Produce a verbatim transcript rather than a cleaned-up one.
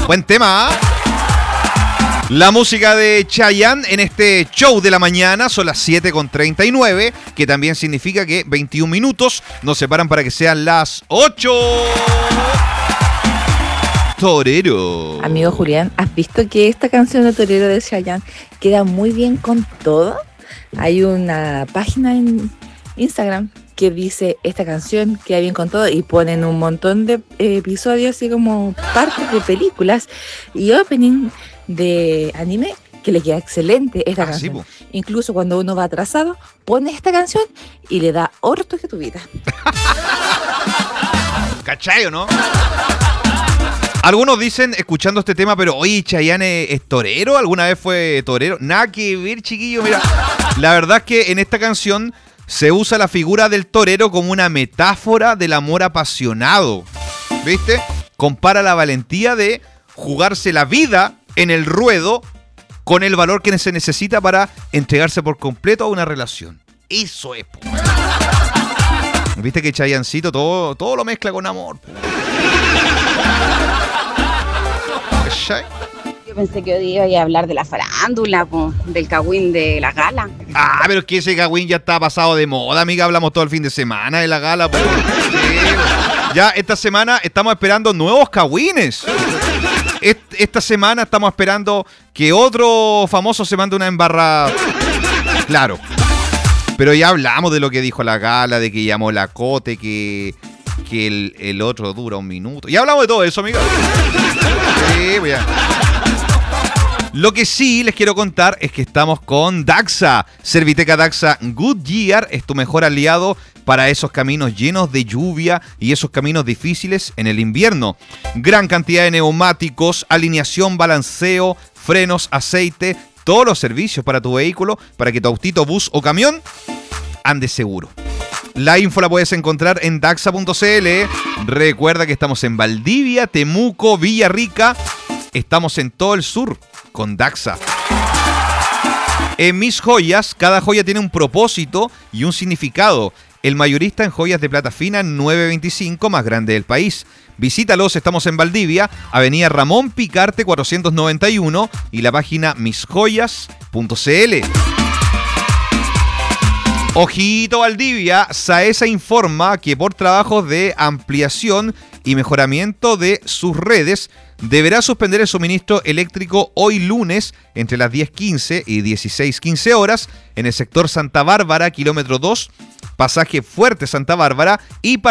Buen tema, ¿eh? La música de Chayanne en este show de la mañana son las siete con treinta y nueve, que también significa que veintiún minutos nos separan para que sean las ocho. Torero. Amigo Julián, ¿has visto que esta canción de Torero de Chayanne queda muy bien con todo? Hay una página en Instagram que dice esta canción queda bien con todo y ponen un montón de episodios así como partes de películas y opening de anime que le queda excelente esta ah, canción. Sí, incluso cuando uno va atrasado, pone esta canción y le da otro toque a tu vida. ¿Cachai o no? Algunos dicen, escuchando este tema, pero oye, Chayanne es, es torero, ¿alguna vez fue torero? Nada que ver, chiquillo, mira. La verdad es que en esta canción se usa la figura del torero como una metáfora del amor apasionado. ¿Viste? Compara la valentía de jugarse la vida en el ruedo con el valor que se necesita para entregarse por completo a una relación. Eso es. Po. ¿Viste que Chayancito todo, todo lo mezcla con amor? Po. Yo pensé que hoy iba a hablar de la farándula, po, del cagüín de la gala. Ah, pero es que ese cagüín ya está pasado de moda, amiga. Hablamos todo el fin de semana de la gala. Po. Sí. Ya esta semana estamos esperando nuevos cagüines. Esta semana estamos esperando que otro famoso se mande una embarrada. Claro. Pero ya hablamos de lo que dijo la gala, de que llamó la Cote, que, que el, el otro dura un minuto. Ya hablamos de todo eso, amiga. Sí, voy a... Lo que sí les quiero contar es que estamos con Daxa. Serviteca Daxa Goodyear es tu mejor aliado para esos caminos llenos de lluvia y esos caminos difíciles en el invierno. Gran cantidad de neumáticos, alineación, balanceo, frenos, aceite, todos los servicios para tu vehículo, para que tu autito, bus o camión ande seguro. La info la puedes encontrar en daxa punto c l. Recuerda que estamos en Valdivia, Temuco, Villarrica. Estamos en todo el sur con Daxa. En Mis Joyas, cada joya tiene un propósito y un significado. El mayorista en joyas de plata fina, nueve veinticinco, más grande del país. Visítalos, estamos en Valdivia, avenida Ramón Picarte cuatrocientos noventa y uno y la página mis joyas punto c l. Ojito Valdivia, Saesa informa que por trabajos de ampliación y mejoramiento de sus redes, deberá suspender el suministro eléctrico hoy lunes entre las diez quince y dieciséis quince horas en el sector Santa Bárbara, kilómetro dos, pasaje Fuerte Santa Bárbara y para